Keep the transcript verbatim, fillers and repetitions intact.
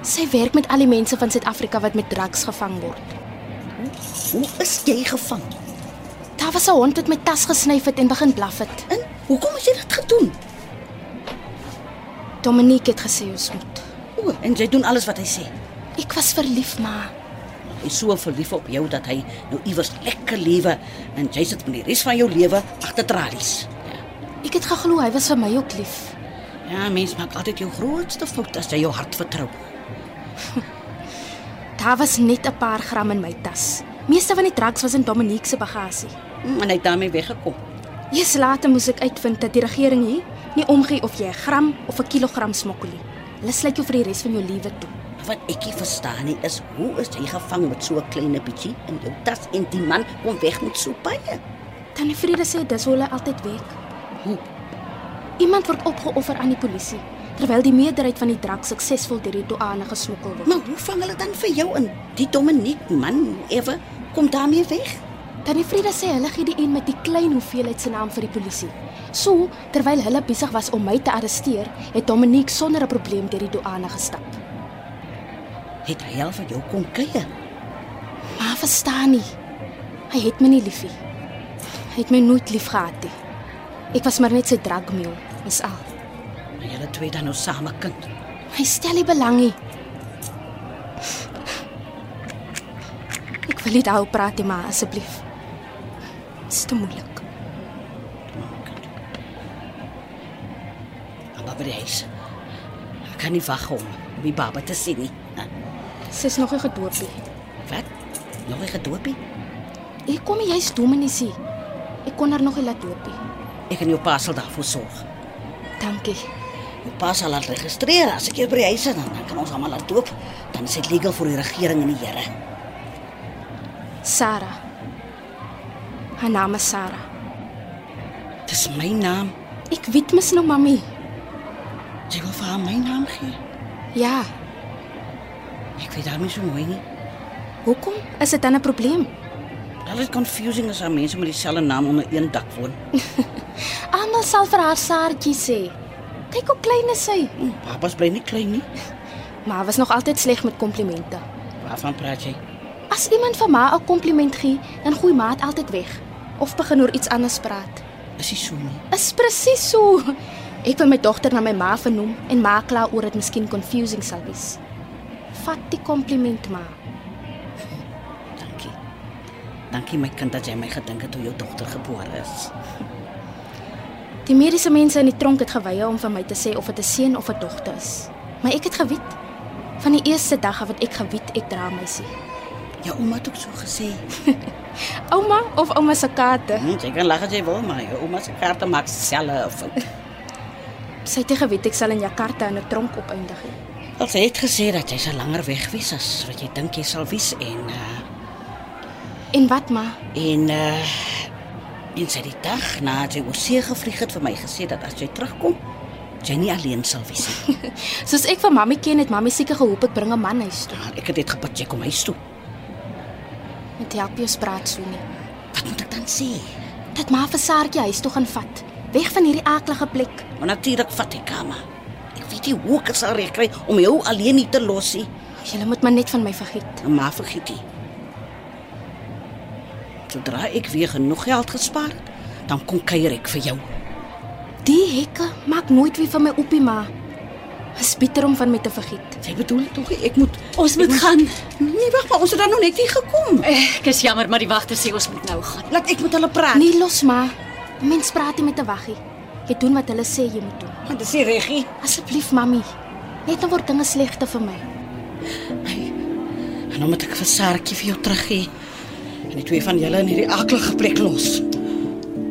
Sy werk met al die mense van Suid-Afrika wat met drugs gevang word. Hoe is jy gevang? Daar was 'n hond wat my tas gesnyf het en begin blaf het. En hoekom het jy dit gedoen? Dominique het gesê ons moet. O, en jy doen alles wat hy sê. Ek was verlief, ma. Hy is so verlief op jou dat hy nou iewers lekker lewe en jy sit met die res van jou lewe agter tralies. Ja. Ek het geglo hy was vir my ook lief. Ja, mens maak altyd jou grootste fout as jy jou hart vertrou. Daar was net 'n paar gram in my tas. Meeste van die drugs was in Dominique se bagasie. En hy het daarmee weggekom. Eers later moes ek uitvind dat die regering hier nie omgee of jy 'n gram of 'n kilogram smokkel nie. Hulle sluit jou vir die res van jou lewe toe. Wat ek nie verstaan nie is, hoe is jy gevang met so 'n klein bietjie in jou tas en die man kom weg met so baie? Tannie Frieda sê dis hoe hulle altyd werk. Hoe? Iemand word opgeoffer aan die polisie, terwyl die meerderheid van die drugs suksesvol deur die douane gesmokkel word. Maar hoe vang hulle dan vir jou in? Die Dominique man, ewe, kom daarmee weg. Tannie Frieda sê hulle gee die een met die klein hoeveelheid se naam vir die polisie. So, terwyl hulle besig was om my te arresteer, het Dominique sonder 'n probleem deur die douane gestap. Het hy al vir jou kom kuier? Maar verstaan nie. Hy het my nie liefie. Hy het my nooit lief gehad nie. Ek was maar net sy drugmule, dis al. Maar julle twee dan nou same kind. Hy stel nie belang nie. Ek wil nie daaroor praat nie, maar asseblief. Dit is te moeilik. Maar by die huis. Ek kan nie wag om die baba te sien nie. Sy is nog 'n gedoopie. Wat? Nog 'n gedoopie? Ek kom nie juist dominiesie. Ek kon haar nog nie laat doopie. Ek en jou pa sal daarvoor sorg. Dankie. Jou pa sal laat registreer as ek hier by die huis is, dan kan ons almal laat doop. Dan is dit legal vir die regering en die Here. Sarah. Haar naam is Sarah. Dis my naam. Ek weet mis nou, mami. Jy wil vir haar my naam gee? Ja. Ek weet daarmee so mooi nie. Hoekom? Is dit dan 'n probleem? Dit is confusing as aan mense met dieselfde naam onder een dak woon. Almal sal vir haar Saartjie sê. Kyk hoe klein is sy. Hm, papa's bly nie klein nie. Maar hy was nog altyd sleg met komplimente. Waarvan praat jy? As iemand vir ma 'n kompliment gee, dan gooi ma dit altyd weg of begin oor iets anders praat. Is hy so nie? Is presies so. Ek wil my dogter na my ma vernoem en ma kla oor dit miskien confusing sal wees. Vat die kompliment maar. Dankie. Dankie my kind dat jy my gedink het toe jou dogter gebore is. Die mediese mense in die tronk het geweier om vir my te sê of dit 'n seun of 'n dogter is. Maar ek het geweet. Van die eerste dag af het ek geweet ek dra meisie. Jou ouma het ook so gesê. Ouma of ouma se kaarte? Hm, jy kan lag as jy wil, maar jou ouma se kaarte maak selfe 'n fout. Sy het gewet ek sal in Jakarta in 'n tronk opeindig. Al sy het gesê dat jy sal langer weg wees as wat jy dink jy sal wees en uh, En wat ma? en uh, en sy die dag nadat jy oor see gevlieg het vir my gesê dat as jy terugkom, jy nie alleen sal wees nie. Soos ek van mami ken, het mami seker gehoop ek bring 'n man huis toe. Ja, ek het dit gebid jy kom huis toe. Met help jou spraak so nie. Wat moet ek dan sê? Dat ma vir Saartjie huis toe gaan vat. Weg van hierdie aaklige plek. Maar natuurlik vat ek Kama. Ek weet nie hoe ek sal regkry om jou alleen nie te los nie. Julle moet maar net van my vergeet. En maar vergeet jy. Sodra ek weer genoeg geld gespaar het, dan kom kuier ek vir jou. Die hekke maak nooit weer van my oppie ma. Is bitter om van my te vergeet. Jy bedoel tog ek moet Ons moet ek gaan. Nee, wag maar, ons het dan nog net nie gekom. Ek is jammer, maar die wagter sê ons moet nou gaan. Laat ek met hulle praat. Nee, los ma. Mens praat nie met 'n waggie. Jy doen wat hulle sê jy moet doen. Want dit is reggie. Asseblief mami. Net dan word dinge slegter vir my. En dan moet ek vir Saartjie vir jou teruggee. En die twee van julle in hierdie aaklige plek los.